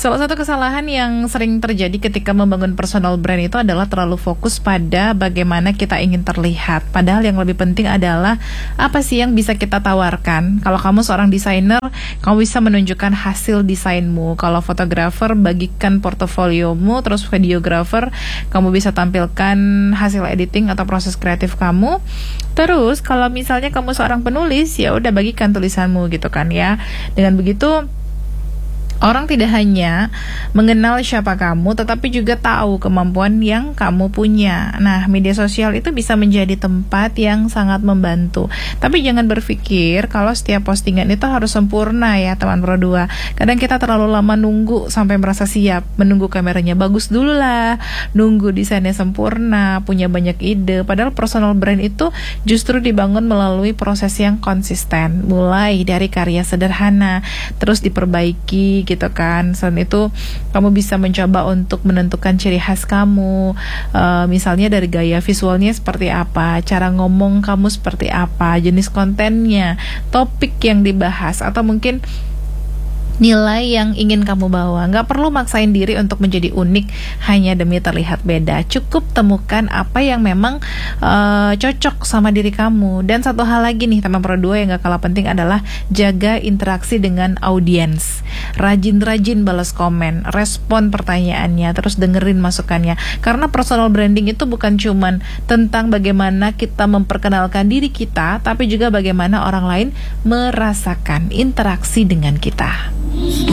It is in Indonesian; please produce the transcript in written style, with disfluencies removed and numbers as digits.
Salah satu kesalahan yang sering terjadi ketika membangun personal brand itu adalah terlalu fokus pada bagaimana kita ingin terlihat. Padahal yang lebih penting adalah apa sih yang bisa kita tawarkan. Kalau kamu seorang desainer, kamu bisa menunjukkan hasil desainmu. Kalau fotografer, bagikan portofoliomu. Terus videografer, kamu bisa tampilkan hasil editing atau proses kreatif kamu. Terus kalau misalnya kamu seorang penulis, ya udah bagikan tulisanmu gitu kan ya. Dengan begitu orang tidak hanya mengenal siapa kamu, tetapi juga tahu kemampuan yang kamu punya. Nah, media sosial itu bisa menjadi tempat yang sangat membantu. Tapi jangan berpikir kalau setiap postingan itu harus sempurna ya teman Pro 2. Kadang kita terlalu lama nunggu sampai merasa siap, menunggu kameranya bagus dulu lah, nunggu desainnya sempurna, punya banyak ide. Padahal personal brand itu justru dibangun melalui proses yang konsisten. Mulai dari karya sederhana, terus diperbaiki gitu kan. Selain itu kamu bisa mencoba untuk menentukan ciri khas kamu, misalnya dari gaya visualnya seperti apa, cara ngomong kamu seperti apa, jenis kontennya, topik yang dibahas, atau mungkin nilai yang ingin kamu bawa. Nggak perlu maksain diri untuk menjadi unik hanya demi terlihat beda. Cukup temukan apa yang memang cocok sama diri kamu. Dan satu hal lagi nih teman Pro 2 yang gak kalah penting adalah jaga interaksi dengan audiens. Rajin-rajin balas komen, respon pertanyaannya, terus dengerin masukannya. Karena personal branding itu bukan cuman tentang bagaimana kita memperkenalkan diri kita, tapi juga bagaimana orang lain merasakan interaksi dengan kita.